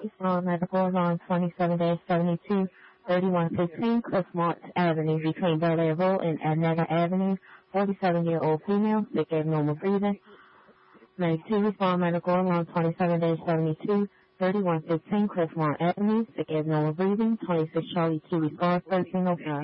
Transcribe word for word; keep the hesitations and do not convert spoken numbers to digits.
Respond medical alarm twenty-seven seventy-two, thirty-one fifteen Cliffmont Avenue between Bel Air Road and Anega Avenue. forty-seven-year-old female, sick abnormal breathing. Make two respond medical alarm twenty-seven seventy-two, thirty-one fifteen Cliffmont Avenue, sick abnormal breathing. twenty-six Charlie two respond thirteen oh five.